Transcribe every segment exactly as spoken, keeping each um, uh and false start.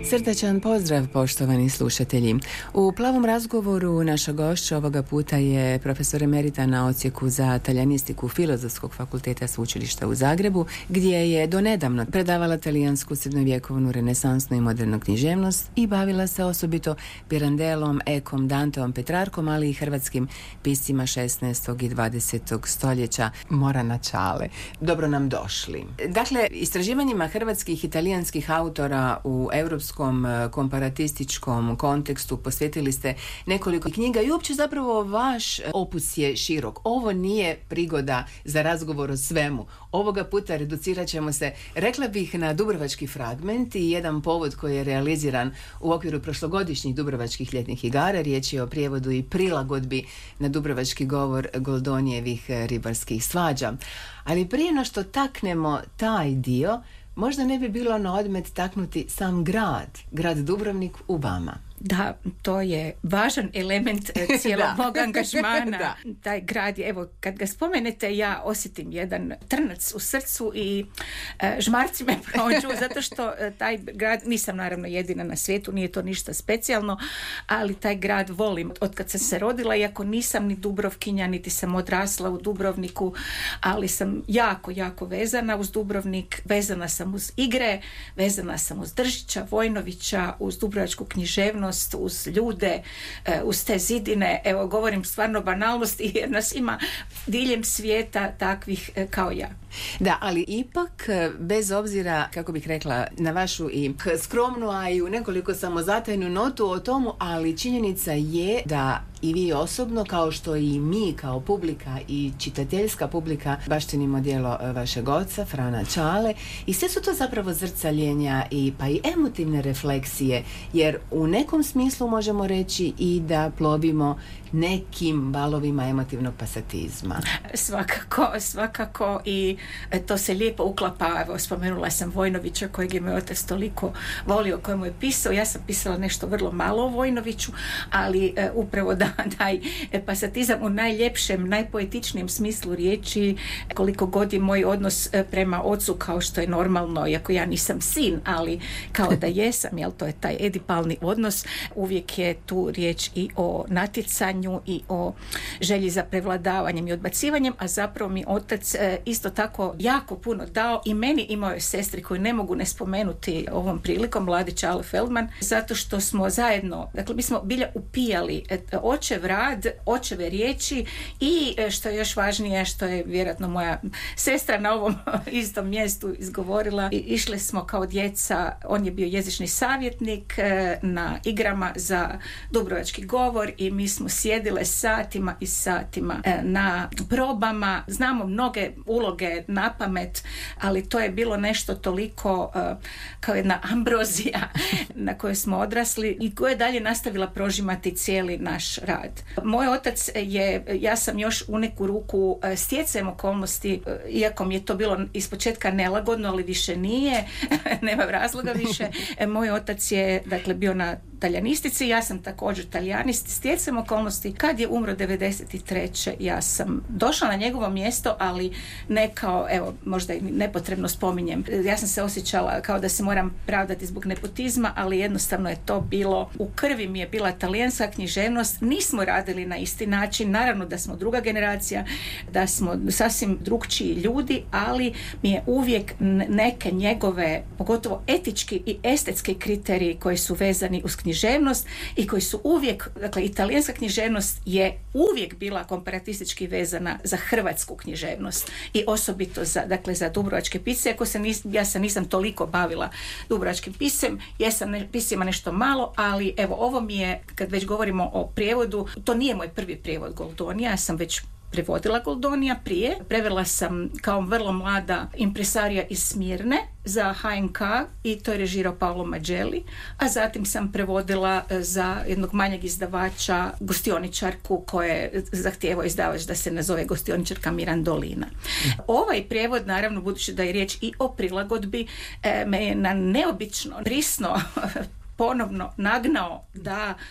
Srdačan pozdrav, poštovani slušatelji. U plavom razgovoru naša gošća ovoga puta je profesor emerita na odsjeku za talijanistiku Filozofskog fakulteta Sveučilišta u Zagrebu, gdje je donedavno predavala talijansku srednjovjekovnu, renesansnu i modernu književnost i bavila se osobito Pirandelom, Ekom, Danteom, Petrarkom, ali i hrvatskim piscima šesnaestog i dvadesetog stoljeća. Morana Čale, dobro nam došli. Dakle, istraživanjima hrvatskih i talijanskih autora u europskom komparatističkom kontekstu posvetili ste nekoliko knjiga i uopće zapravo vaš opus je širok. Ovo nije prigoda za razgovor o svemu. Ovoga puta reducirat ćemo se, rekla bih, na dubrovački fragment i jedan povod koji je realiziran u okviru prošlogodišnjih dubrovačkih ljetnih igara. Riječ je o prijevodu i prilagodbi na dubrovački govor Goldonijevih ribarskih svađa. Ali prije no što taknemo taj dio, možda ne bi bilo na odmet taknuti sam grad, grad Dubrovnik u vama. Da, to je važan element cijelog mog angažmana. Da. Taj grad je, evo, kad ga spomenete, ja osjetim jedan trnac u srcu i e, žmarci me prođu, zato što e, taj grad, nisam naravno jedina na svijetu, nije to ništa specijalno, ali taj grad volim od kad sam se rodila, iako nisam ni Dubrovkinja, niti sam odrasla u Dubrovniku, ali sam jako, jako vezana uz Dubrovnik, vezana sam uz igre, vezana sam uz Držića, Vojnovića, uz dubrovačku književnost, uz ljude, uz te zidine. Evo, govorim stvarno banalnosti jer nas ima diljem svijeta takvih kao ja. Da, ali ipak, bez obzira, kako bih rekla, na vašu i skromnu, a i u nekoliko samozatajnu notu o tomu, ali činjenica je da i vi osobno, kao što i mi kao publika i čitateljska publika, baštinimo djelo vašeg oca, Frana Čale, i sve su to zapravo zrcaljenja i pa i emotivne refleksije, jer u nekom smislu možemo reći i da plovimo nekim valovima emotivnog pasatizma. Svakako, svakako, i to se lijepo uklapa. Evo, spomenula sam Vojnovića kojeg je moj otac toliko volio, kojemu je pisao. Ja sam pisala nešto vrlo malo o Vojnoviću, ali e, upravo da taj pasatizam u najljepšem, najpoetičnijem smislu riječi, koliko god je moj odnos prema ocu, kao što je normalno, iako ja nisam sin, ali kao da jesam, jel, to je taj edipalni odnos, uvijek je tu riječ i o natjecanju i o želji za prevladavanjem i odbacivanjem, a zapravo mi otac e, isto tako jako puno dao i meni i mojoj sestri, koju ne mogu ne spomenuti ovom prilikom, mladi Čale Feldman, zato što smo zajedno, dakle, mi smo bilja upijali e, očev rad, očeve riječi i e, što je još važnije, što je vjerojatno moja sestra na ovom istom mjestu izgovorila, i išli smo kao djeca, on je bio jezični savjetnik e, na igrama za dubrovački govor i mi smo sjedile satima i satima e, na probama. Znamo mnoge uloge na pamet, ali to je bilo nešto toliko e, kao jedna ambrozija na kojoj smo odrasli i koja je dalje nastavila prožimati cijeli naš rad. Moj otac je, ja sam još u neku ruku e, stjecajem okolnosti, e, iako mi je to bilo ispočetka nelagodno, ali više nije, nema razloga više. E, moj otac je, dakle, bio na talijanistici, ja sam također talijanist, stjecajem okolnosti. Kad je umro devedeset treće ja sam došla na njegovo mjesto, ali ne kao, evo, možda i nepotrebno spominjem. Ja sam se osjećala kao da se moram pravdati zbog nepotizma, ali jednostavno je to bilo, u krvi mi je bila talijanska književnost. Nismo radili na isti način, naravno da smo druga generacija, da smo sasvim drugčiji ljudi, ali mi je uvijek neke njegove, pogotovo etički i estetski kriteriji koji su vezani uz književnost i koji su uvijek, dakle, italijanska književnost je uvijek bila komparatistički vezana za hrvatsku književnost i osobito za, dakle, za dubrovačke pisce. Ako se nis, ja se nisam toliko bavila dubrovačkim pisem, jesam ne, pisima nešto malo, ali evo, ovo mi je, kad već govorimo o prijevodu, to nije moj prvi prijevod Goldonija, ja sam već prevodila Goldonija prije. Prevela sam kao vrlo mlada impresarija iz Smirne za H N K i to je režirao Paolo Maggielli, a zatim sam prevodila za jednog manjeg izdavača gostioničarku koje zahtijevao izdavač da se nazove gostioničarka Mirandolina. Ovaj prijevod, naravno, budući da je riječ i o prilagodbi, me je na neobično prisno ponovno nagnao da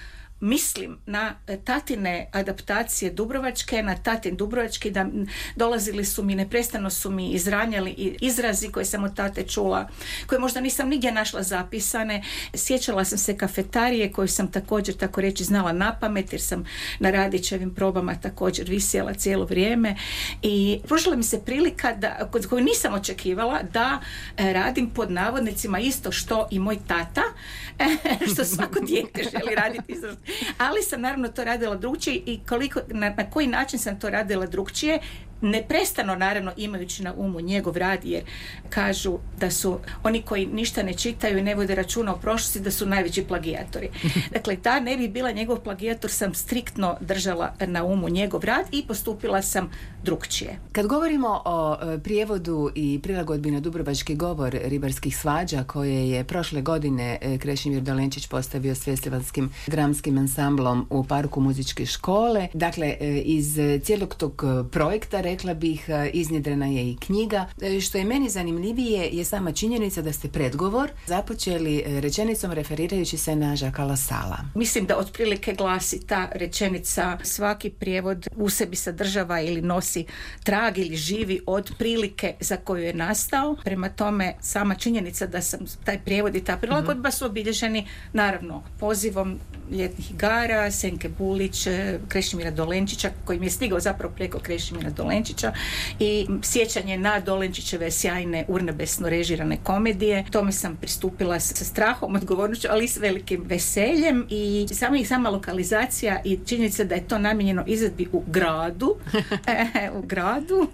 mislim na tatine adaptacije dubrovačke, na tatin dubrovački, da dolazili su mi, neprestano su mi izranjali izrazi koje sam od tate čula, koje možda nisam nigdje našla zapisane. Sjećala sam se kafetarije koju sam također, tako reći, znala na pamet jer sam na Radićevim probama također visjela cijelo vrijeme i pružila mi se prilika da, koju nisam očekivala, da radim pod navodnicima isto što i moj tata, što svako dijete želi raditi, ali sam naravno to radila drugčije i koliko, na, na koji način sam to radila drugčije, neprestano naravno imajući na umu njegov rad, jer kažu da su oni koji ništa ne čitaju i ne vode računa o prošlosti da su najveći plagijatori. Dakle, da ne bi bila njegov plagijator, sam striktno držala na umu njegov rad i postupila sam drugčije. Kad govorimo o prijevodu i prilagodbi na dubrovački govor ribarskih svađa koje je prošle godine Krešimir Dolenčić postavio s festivalskim dramskim ansamblom u Parku muzičke škole, dakle iz cijelog tog projekta rekla bih iznjedrena je i knjiga. Što je meni zanimljivije je sama činjenica da ste predgovor započeli rečenicom referirajući se na Jacquesa Lassalea. Mislim da otprilike glasi ta rečenica: svaki prijevod u sebi sadržava ili nosi trag ili živi od prilike za koju je nastao. Prema tome, sama činjenica da sam taj prijevod i ta prilagodba su obilježeni naravno pozivom ljetnih igara, Senke Bulić, Krešimira Dolenčića, koji mi je stigao zapravo preko Krešimira Dolenčića, i sjećanje na Dolenčićeve sjajne urnebesno režirane komedije. Tome sam pristupila sa strahom, odgovornošću, ali i s velikim veseljem, i sama i sama lokalizacija i činjenica da je to namijenjeno izvedbi u gradu u gradu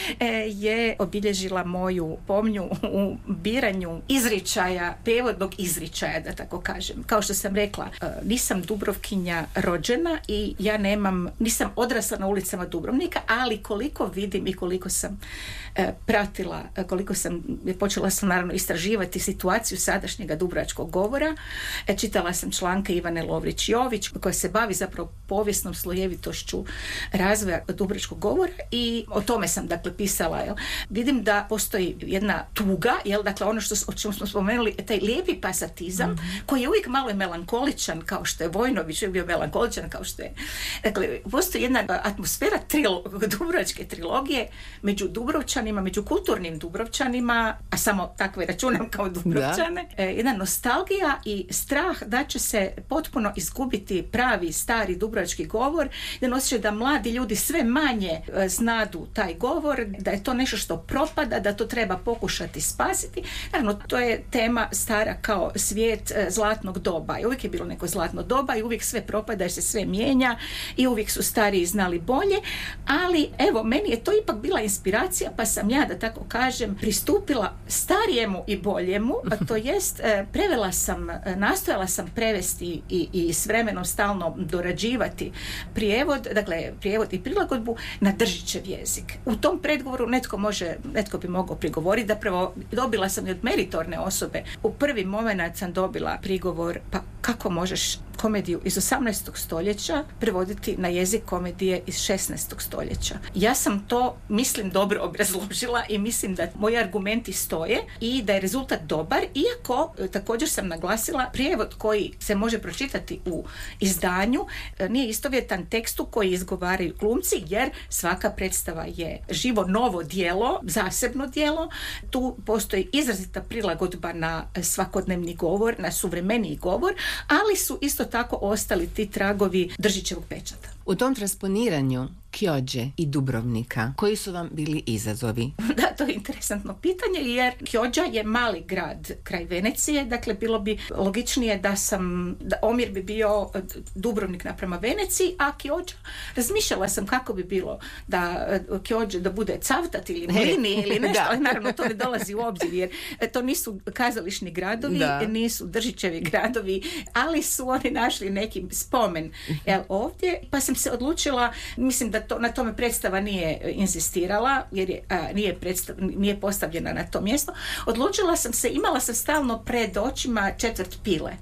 je obilježila moju pomnju u biranju izričaja, prijevodnog izričaja, da tako kažem. Kao što sam rekla, nisam Dubrovkinja rođena i ja nemam, nisam odrasla na ulicama Dubrovnika, ali koliko vidim i koliko sam e, pratila, koliko sam, počela sam naravno istraživati situaciju sadašnjega dubrovačkog govora, e, čitala sam članke Ivane Lovrić-Jović koja se bavi zapravo povijesnom slojevitošću razvoja dubrovačkog govora, i o tome sam dakle pisala. Jel. Vidim da postoji jedna tuga, jel, dakle ono što, o čemu smo spomenuli, taj lijepi pasatizam, mm-hmm. koji je uvijek malo je melankoličan, kao što je Vojnović, je bio melankoličan, kao što je, dakle, postoji jedna atmosfera trilo, dubrovačke trilogije među Dubrovčanima, među kulturnim Dubrovčanima, a samo takve računam kao Dubrovčane, e, jedna nostalgija i strah da će se potpuno izgubiti pravi stari dubrovački govor, da osjećaj da mladi ljudi sve manje e, znadu taj govor, da je to nešto što propada, da to treba pokušati spasiti. Naravno, to je tema stara kao svijet e, zlatnog doba, i uvijek je bilo neko zlatno doba i uvijek sve propada jer se sve mijenja i uvijek su stariji znali bolje, ali evo, meni je to ipak bila inspiracija, pa sam ja, da tako kažem, pristupila starijemu i boljemu, a to jest e, prevela sam, nastojala sam prevesti i, i s vremenom stalno dorađivati prijevod, dakle prijevod i prilagodbu na Držićev jezik. U tom predgovoru netko može, netko bi mogao prigovoriti da prvo dobila sam i od meritorne osobe. U prvi moment sam dobila prigovor: pa kako možeš komediju iz osamnaestog stoljeća prevoditi na jezik komedije iz šesnaestog stoljeća. Ja sam to, mislim, dobro obrazložila i mislim da moji argumenti stoje i da je rezultat dobar, iako također sam naglasila prijevod koji se može pročitati u izdanju nije istovjetan tekstu koji izgovaraju glumci, jer svaka predstava je živo novo djelo, zasebno djelo. Tu postoji izrazita prilagodba na svakodnevni govor, na suvremeniji govor, ali su isto tako ostali ti tragovi Držićevog pečata. U tom transponiranju Chiogge i Dubrovnika, koji su vam bili izazovi? Da, to je interesantno pitanje, jer Chioggia je mali grad kraj Venecije, dakle bilo bi logičnije da sam, da omjer bi bio Dubrovnik naprema Veneciji, a Chioggia, razmišljala sam kako bi bilo da Chioggia da bude Cavtat ili Mlini ili nešto, ali naravno to ne dolazi u obzir, jer to nisu kazališni gradovi, da. Nisu Držićevi gradovi, ali su oni našli neki spomen jel, ovdje, pa sam se odlučila, mislim da to, na tome predstava nije insistirala, jer je, a, nije, predstav, nije postavljena na to mjesto. Odlučila sam se, imala sam stalno pred očima Četvrt Pile.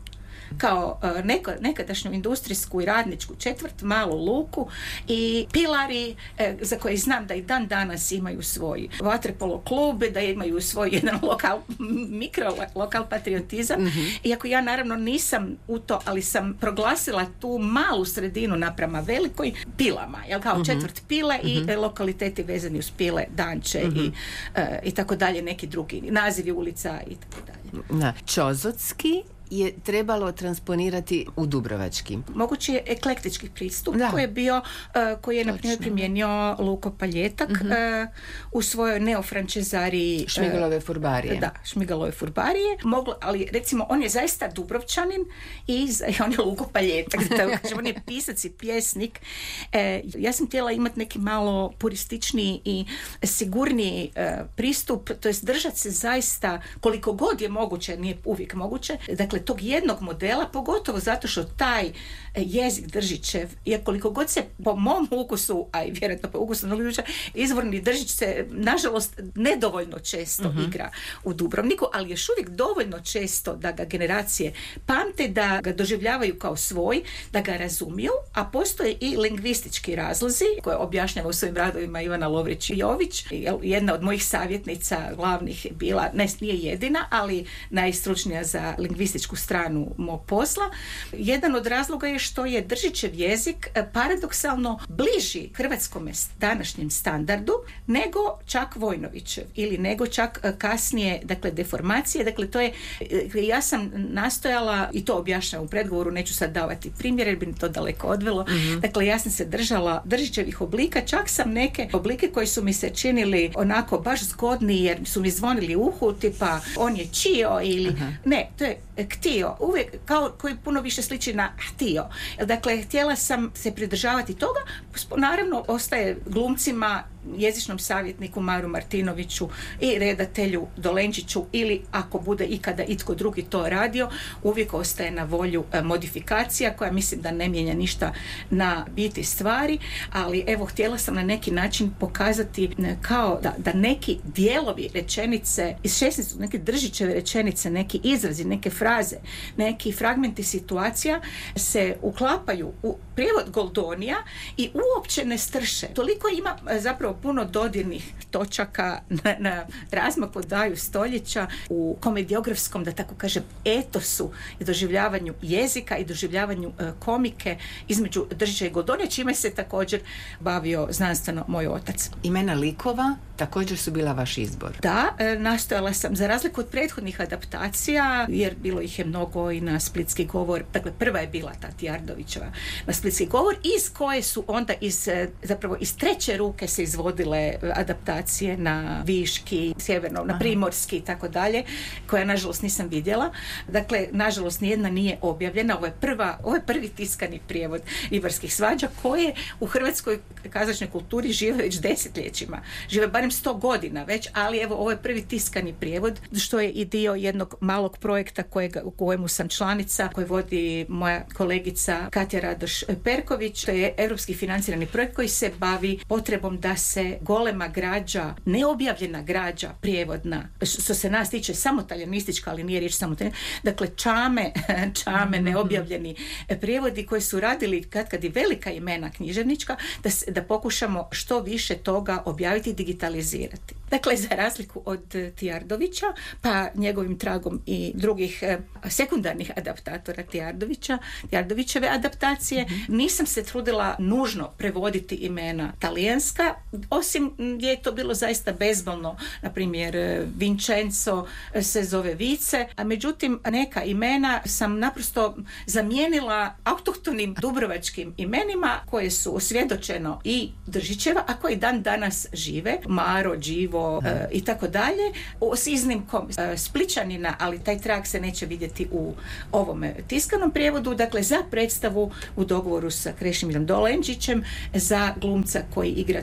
kao uh, neko, nekadašnju industrijsku i radničku četvrt, malu luku i pilari eh, za koje znam da i dan danas imaju svoj vaterpolo klub, da imaju svoj jedan lokal, mikro lokal patriotizam. Mm-hmm. Iako ja naravno nisam u to, ali sam proglasila tu malu sredinu naprama velikoj pilama, jel kao mm-hmm. četvrt pile mm-hmm. i lokaliteti vezani uz pile, Danče mm-hmm. i, uh, i tako dalje, neki drugi nazivi ulica i tako dalje. Na Čozotski je trebalo transponirati u dubrovački. Mogući je eklektički pristup da. koji je bio, uh, koji je na primjer primijenio Luko Paljetak mm-hmm. uh, u svojoj neofrančezariji Šmigalove furbarije. Da, Šmigalove furbarije. Moglo, ali recimo on je zaista Dubrovčanin i on je Luko Paljetak. Da, on je pisac i pjesnik. Uh, ja sam htjela imati neki malo purističniji i sigurniji uh, pristup, to jest držati se zaista koliko god je moguće, nije uvijek moguće, dakle tog jednog modela, pogotovo zato što taj jezik Držićev, jer koliko god se po mom ukusu, a i vjerojatno po ukusu mnogo ljudi, izvorni Držić se nažalost nedovoljno često uh-huh. igra u Dubrovniku, ali još uvijek dovoljno često da ga generacije pamte, da ga doživljavaju kao svoj, da ga razumiju, a postoje i lingvistički razlozi koje objašnjava u svojim radovima Ivana Lovrić-Jović. Jedna od mojih savjetnica glavnih bila, ne, nije jedina, ali najstručnija za lingvističku stranu mog posla. Jedan od razloga je što je Držićev jezik paradoksalno bliži hrvatskom današnjem standardu nego čak Vojnovićev ili nego čak kasnije, dakle, deformacije. Dakle, to je, ja sam nastojala, i to objašnjavam u predgovoru, neću sad davati primjer jer bi mi to daleko odvelo. Mm-hmm. Dakle, ja sam se držala Držićevih oblika, čak sam neke oblike koji su mi se činili onako baš zgodni jer su mi zvonili u uhu, tipa on je čio ili uh-huh. ne, to je ktio, uvijek kao koji puno više sliči na htio. Dakle, htjela sam se pridržavati toga, naravno ostaje glumcima, jezičnom savjetniku Maru Martinoviću i redatelju Dolenčiću ili ako bude ikada itko drugi to radio, uvijek ostaje na volju e, modifikacija koja mislim da ne mijenja ništa na biti stvari, ali evo htjela sam na neki način pokazati e, kao da, da neki dijelovi rečenice iz šesnaestog neke Držićeve rečenice, neki izrazi, neke fraze, neki fragmenti situacija se uklapaju u prijevod Goldonija i uopće ne strše. Toliko ima e, zapravo puno dodirnih točaka na, na razmaku dvaju stoljeća u komediografskom, da tako kažem, etosu i doživljavanju jezika i doživljavanju uh, komike između Držića i Goldonija, čime se također bavio znanstveno moj otac. Imena likova također su bila vaš izbor. Da, e, nastojala sam, za razliku od prethodnih adaptacija, jer bilo ih je mnogo i na Splitski govor, dakle prva je bila ta Tijardovićeva na Splitski govor, iz koje su onda iz, zapravo iz treće ruke se izvodile adaptacije na Viški, Sjeverno, na Primorski i tako dalje, koja nažalost nisam vidjela. Dakle, nažalost nijedna nije objavljena. Ovo je prva, ovo je prvi tiskani prijevod Ribarskih svađa koje u hrvatskoj kazališnoj kulturi žive već desetljećima. Žive barem sto godina već, ali evo ovo je prvi tiskani prijevod, što je i dio jednog malog projekta kojega, u kojemu sam članica, koji vodi moja kolegica Katja Radoš-Perković. To je europski financirani projekt koji se bavi potrebom da se golema građa, neobjavljena građa prijevodna, što se nas tiče samo taljanistička, ali nije riječ samo taljanistička, dakle čame, čame neobjavljeni prijevodi koji su radili kad kad i velika imena književnička, da, se, da pokušamo što više toga objaviti i digitalizirati. Dakle, za razliku od Tijardovića, pa njegovim tragom i drugih eh, sekundarnih adaptatora Tijardovića, Tijardovićeve adaptacije, mm-hmm. nisam se trudila nužno prevoditi imena talijanska, osim gdje je to bilo zaista bezbolno. Na primjer, Vincenzo se zove Vice, a međutim neka imena sam naprosto zamijenila autohtonim dubrovačkim imenima koje su osvjedočeno i Držićeva, a koji dan danas žive, Maro, Đivo e, i tako dalje, s iznimkom e, Splićanina, ali taj trag se neće vidjeti u ovom tiskanom prijevodu. Dakle, za predstavu u dogovoru sa Krešimirom Dolenčićem, za glumca koji igra tu ulogu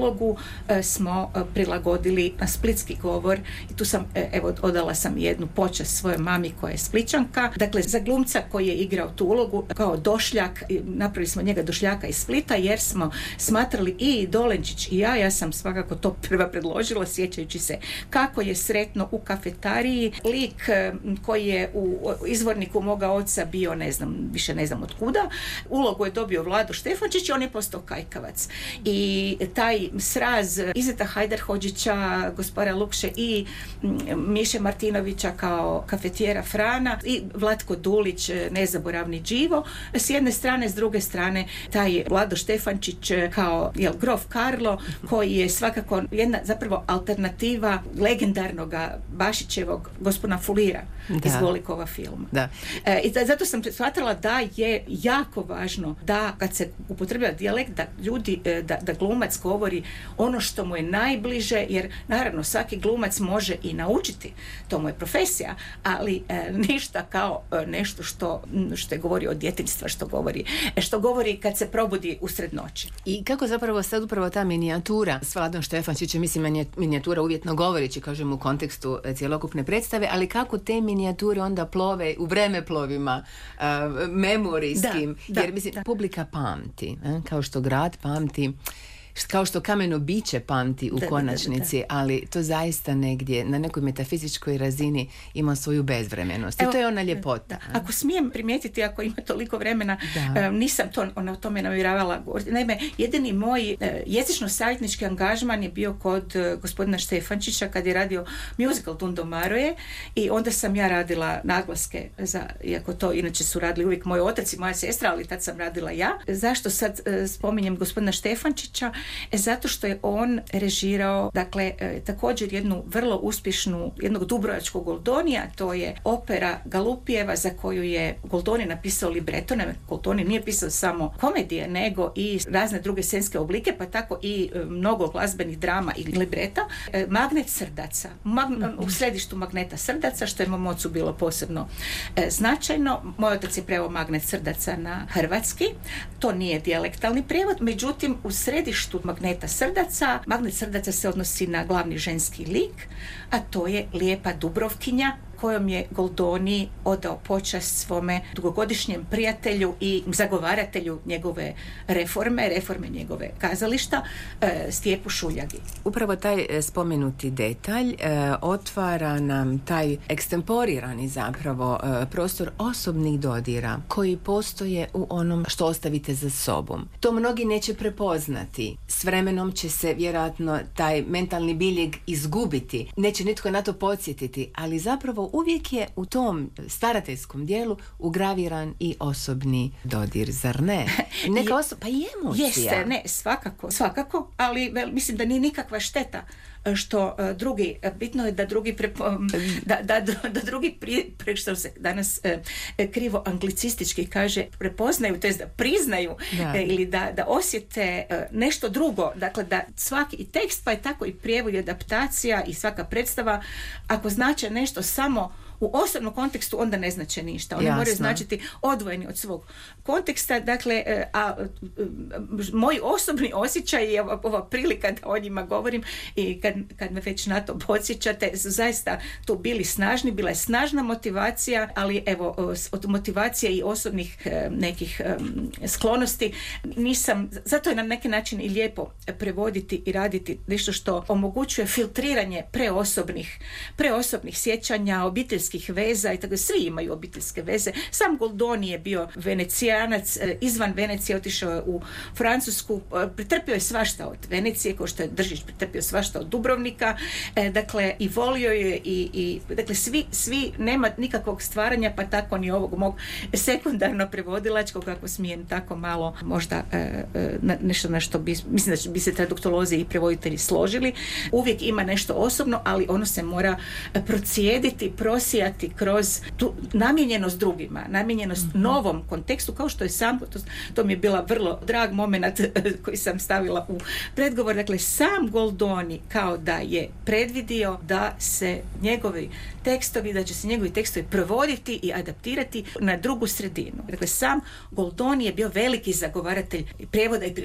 ulogu e, smo e, prilagodili na splitski govor i tu sam, e, evo, odala sam jednu počast svojoj mami koja je Splićanka. Dakle, za glumca koji je igrao tu ulogu kao Došljak, napravili smo njega Došljaka iz Splita jer smo smatrali i Dolenčić i ja, ja sam svakako to prva predložila sjećajući se kako je sretno u kafetariji. Lik koji je u izvorniku moga oca bio, ne znam, više ne znam od kuda, ulogu je dobio Vlado Štefančić i on je postao kajkavac. I taj sraz Izeta Hajdarhodžića, gospodara Lukše i Miše Martinovića kao kafetijera Frana i Vlatko Dulić, nezaboravni Đivo, s jedne strane, s druge strane taj Vlado Štefančić kao jel, grof Karlo, koji je svakako jedna zapravo alternativa legendarnog Bašićevog gospodina Fulira da. Iz Golikova filma. Da. E, I da, zato sam shvatila da je jako važno da kad se upotrebljava dijalekt da ljudi, da, da glumac govori ono što mu je najbliže, jer naravno svaki glumac može i naučiti, to mu je profesija, ali e, ništa kao e, nešto što, što je govori od djetinjstva, što govori, što govori kad se probudi usred noći. I kako zapravo sad upravo ta minijatura s Vladom Štefančićem, mislim minijatura uvjetno govoreći, kažem u kontekstu cjelokupne predstave, ali kako te minijature onda plove u vremeplovima uh, memorijskim, da, jer da, mislim, da. publika pamti, eh? Kao što grad pamti, kao što kameno biće pamti u da, konačnici, da, da, da. Ali to zaista negdje na nekoj metafizičkoj razini ima svoju bezvremenost. Evo, i to je ona ljepota. Da. Ako smijem primijetiti, ako ima toliko vremena, um, nisam to, ona o tome namjeravala govoriti. Naime, jedini moj uh, jezično-savjetnički angažman je bio kod uh, gospodina Štefančića kad je radio musical Dundo Maroje i onda sam ja radila naglaske, za, iako to inače su radili uvijek moj otac i moja sestra, ali tad sam radila ja. Zašto sad uh, spominjem gospodina Štefančića? E, zato što je on režirao, dakle, e, također jednu vrlo uspješnu, jednog dubrovačkog Goldonija, to je opera Galupijeva za koju je Goldoni napisao libreto. Ne, Goldoni nije pisao samo komedije, nego i razne druge scenske oblike, pa tako i e, mnogo glazbenih drama i libreta. E, Magnet srdaca. Mag, u središtu Magneta srdaca, što je mom ocu bilo posebno e, značajno. Moj otac je preveo Magnet srdaca na hrvatski. To nije dijalektalni prijevod, međutim, u središtu Magneta srdaca. Magnet srdaca se odnosi na glavni ženski lik, a to je lijepa Dubrovkinja kojom je Goldoni odao počast svome dugogodišnjem prijatelju i zagovaratelju njegove reforme, reforme njegove kazališta, e, Stijepu Šuljagi. Upravo taj spomenuti detalj e, otvara nam taj ekstemorirani zapravo e, prostor osobnih dodira koji postoje u onom što ostavite za sobom. To mnogi neće prepoznati. S vremenom će se vjerojatno taj mentalni biljeg izgubiti. Neće nitko na to podsjetiti, ali zapravo uvijek je u tom starateljskom dijelu ugraviran i osobni dodir, zar ne? Neka oso- pa i emocija. Jeste, ne, svakako, svakako, ali vel, mislim da nije nikakva šteta što uh, drugi, bitno je da drugi prepo, da, da, da drugi prije, pre što se danas uh, krivo anglicistički kaže, prepoznaju, to jest da priznaju da. Uh, ili da, da osjete uh, nešto drugo, dakle da svaki i tekst, pa je tako i prijevod i adaptacija i svaka predstava, ako znače nešto samo u osobnom kontekstu, onda ne znače ništa. Oni Jasno. moraju značiti odvojeni od svog konteksta. Dakle, a, a, moj osobni osjećaj je ova, ova prilika da o njima govorim i kad, kad me već na to podsjećate, su zaista tu bili snažni, bila je snažna motivacija, ali evo, od motivacije i osobnih nekih sklonosti nisam, zato je na neki način i lijepo prevoditi i raditi nešto što omogućuje filtriranje preosobnih, preosobnih sjećanja, obiteljskih veza i tako, svi imaju obiteljske veze. Sam Goldoni je bio Venecijanac, izvan Venecije otišao je u Francusku, pretrpio je svašta od Venecije, kao što je Držić pretrpio svašta od Dubrovnika, e, dakle i volio je i, i dakle svi, svi, nema nikakvog stvaranja, pa tako ni ovog mog sekundarno prevodilačkog, ako smijem tako malo možda e, na, nešto na što bi, mislim da bi se traduktolozi i prevoditelji složili. Uvijek ima nešto osobno, ali ono se mora procijediti, prosijati kroz tu namijenjenost drugima, namijenjenost mm-hmm. novom kontekstu, kao što je sam, to, to mi je bila vrlo drag moment koji sam stavila u predgovor, dakle sam Goldoni kao da je predvidio da se njegovi tekstovi, da će se njegovi tekstovi prevoditi i adaptirati na drugu sredinu. Dakle sam Goldoni je bio veliki zagovaratelj prevoda i prilagodbe.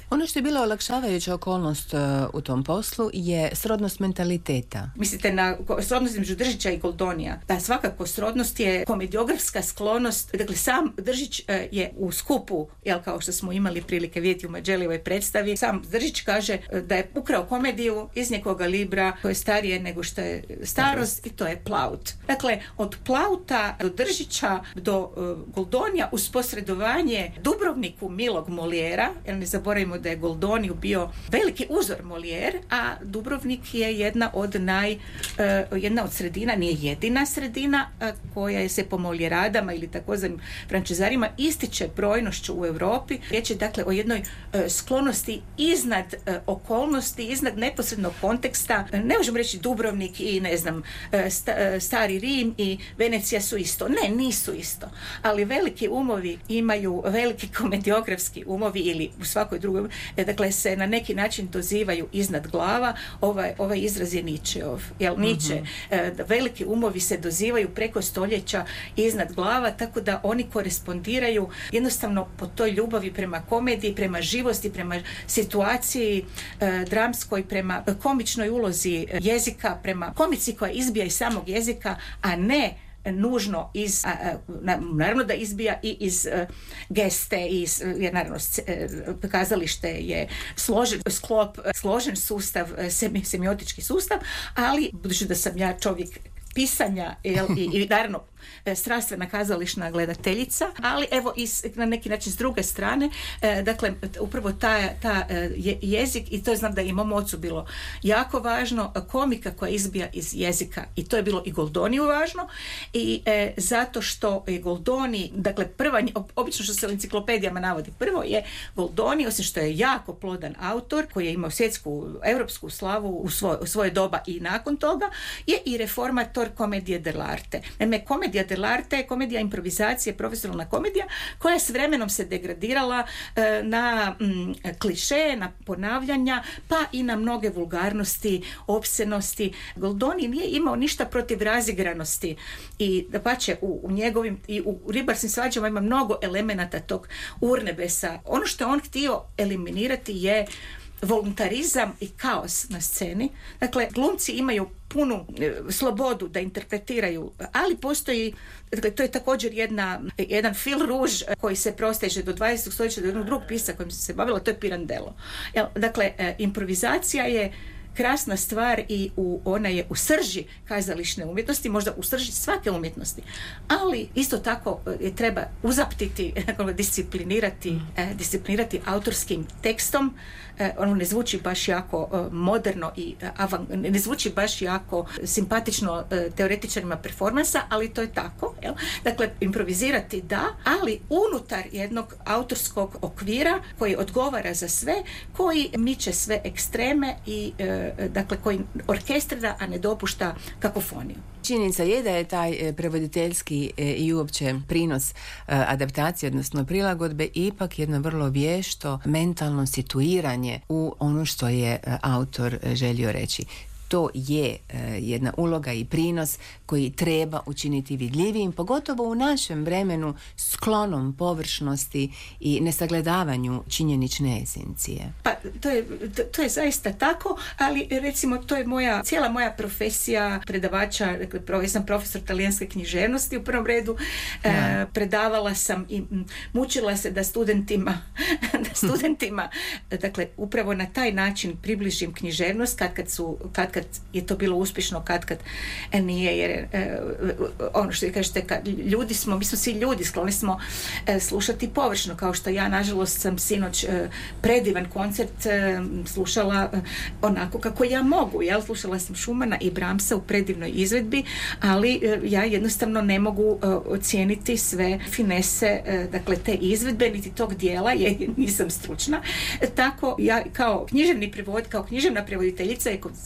Ono što je bila olakšavajuća okolnost uh, u tom poslu je srodnost mentaliteta. Mislite na srodnost između Držića i Goldonija? Da, svakako srodnost je komediografska sklonost. Dakle, sam Držić uh, je u skupu, jel, kao što smo imali prilike vidjeti u Mađelijevoj predstavi, sam Držić kaže uh, da je ukrao komediju iz njegoga libra koje je starije nego što je starost i to je Plaut. Dakle, od Plauta do Držića do uh, Goldonija uz posredovanje Dubrovniku milog Molijera, jer ne zaboravimo da je Goldoniju bio veliki uzor Molijer, a Dubrovnik je jedna od naj, uh, jedna od sredina, nije jedina sredina uh, koja se po Moljeradama ili takozvanim frančizarima ističe brojnošću u Europi. Riječ je dakle o jednoj uh, sklonosti iznad uh, okolnosti, iznad neposrednog konteksta. Ne možemo reći Dubrovnik i ne znam sta, Stari Rim i Venecija su isto. Ne, nisu isto. Ali veliki umovi imaju veliki komediografski umovi ili u svakoj drugoj, dakle se na neki način dozivaju iznad glava. Ovaj, ovaj izraz je Nietzscheov. Jel Nietzsche, mm-hmm. veliki umovi se dozivaju preko stoljeća iznad glava, tako da oni korespondiraju jednostavno po toj ljubavi prema komediji, prema živosti, prema situaciji eh, dramskoj, prema komičnoj ulozi jezika, prema komici koja izbija iz samog jezika, a ne nužno iz, a, a, naravno da izbija i iz a, geste, iz, jer naravno kazalište je složen sklop, složen sustav, semi, semiotički sustav, ali budući da sam ja čovjek pisanja jel, i, i naravno strastvena kazališna gledateljica, ali evo i na neki način s druge strane, e, dakle upravo ta, ta je, jezik, i to znam da je i mom ocu bilo jako važno, komika koja izbija iz jezika, i to je bilo i Goldoniju važno, i e, zato što je Goldoni, dakle prva, obično što se u enciklopedijama navodi, prvo je Goldoni, osim što je jako plodan autor koji je imao svjetsku, europsku slavu u svoje, u svoje doba i nakon toga, je i reformator komedije dell'arte. Naime, komedija dell'arte je komedija improvizacije, profesionalna komedija koja s vremenom se degradirala e, na mm, kliše, na ponavljanja, pa i na mnoge vulgarnosti, opsenosti. Goldoni nije imao ništa protiv razigranosti i dapače u, u njegovim i u ribarskim svađama ima mnogo elemenata tog urnebesa. Ono što je on htio eliminirati je voluntarizam i kaos na sceni. Dakle, glumci imaju punu e, slobodu da interpretiraju, ali postoji, dakle, to je također jedna, jedan fil ruž koji se prosteže do dvadesetog stoljeća, do jednog drugog pisa kojim se bavila, to je Pirandello. Dakle, e, improvizacija je krasna stvar i u, ona je u srži kazališne umjetnosti, možda u srži svake umjetnosti, ali isto tako je treba uzaptiti, disciplinirati, eh, disciplinirati autorskim tekstom. Eh, ono ne zvuči baš jako eh, moderno i eh, avan, ne zvuči baš jako simpatično eh, teoretičarima performansa, ali to je tako. Jel? Dakle, improvizirati da, ali unutar jednog autorskog okvira koji odgovara za sve, koji miče sve ekstreme i eh, dakle koji orkestrira, a ne dopušta kakofoniju. Činjenica je da je taj prevoditeljski i uopće prinos adaptacije, odnosno prilagodbe, ipak jedno vrlo vješto mentalno situiranje u ono što je autor želio reći. To je e, jedna uloga i prinos koji treba učiniti vidljivijim, pogotovo u našem vremenu sklonom površnosti i nesagledavanju činjenične esencije. Pa to je, to, to je zaista tako, ali recimo to je moja, cijela moja profesija predavača, dakle, ja sam profesor talijanske književnosti u prvom redu, e, predavala sam i mučila se da studentima, da studentima, dakle, upravo na taj način približim književnost, kad kad su, kad kad je to bilo uspješno, kad kad nije, jer e, ono što vi kažete, kad ljudi smo, mi smo svi ljudi, skloni smo e, slušati površno, kao što ja nažalost sam sinoć e, predivan koncert e, slušala e, onako kako ja mogu, ja slušala sam Schumana i Brahmsa u predivnoj izvedbi, ali e, ja jednostavno ne mogu e, ocijeniti sve finese e, dakle te izvedbe, niti tog dijela, jer nisam stručna. E, tako ja kao književni prevod, kao književna prevoditeljica, i kod zadnje vrijeme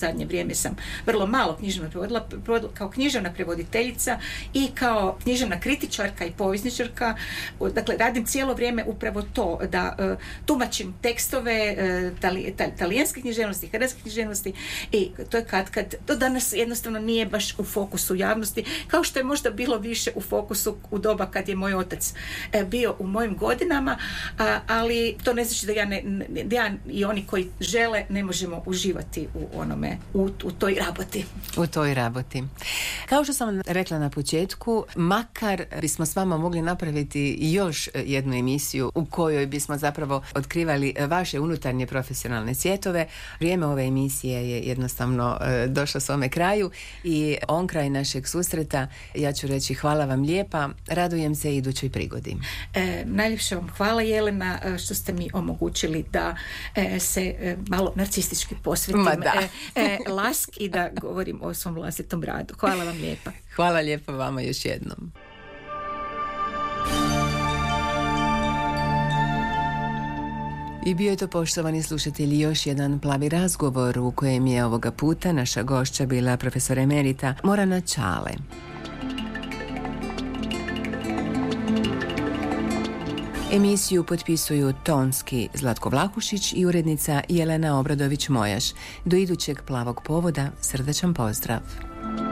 vrijeme sam vrlo malo književno prevodila, prevodila kao književna prevoditeljica i kao književna kritičarka i povjesničarka. Dakle, radim cijelo vrijeme upravo to, da uh, tumačim tekstove uh, tali, tal, talijanske književnosti, hrvatske književnosti i to je kad kad do danas jednostavno nije baš u fokusu javnosti, kao što je možda bilo više u fokusu u doba kad je moj otac uh, bio u mojim godinama, uh, ali to ne znači da ja, ne, da ja i oni koji žele ne možemo uživati u onome, u, u toj raboti. U toj raboti. Kao što sam rekla na početku, makar bismo s vama mogli napraviti još jednu emisiju u kojoj bismo zapravo otkrivali vaše unutarnje profesionalne svjetove. Vrijeme ove emisije je jednostavno e, došlo svome kraju i on kraj našeg susreta ja ću reći hvala vam lijepa, radujem se idućoj prigodi. E, najljepše vam hvala, Jelena, što ste mi omogućili da e, se e, malo narcistički posvetim e, e, Lask i da govorim o svom vlastitom radu. Hvala vam lijepa. Hvala lijepa vama još jednom. I bio je to, poštovani slušatelji, još jedan plavi razgovor u kojem je ovoga puta naša gošća bila profesor emerita Morana Čale. Emisiju potpisuju tonski Zlatko Vlahušić i urednica Jelena Obradović-Mojaš. Do idućeg plavog povoda srdačan pozdrav.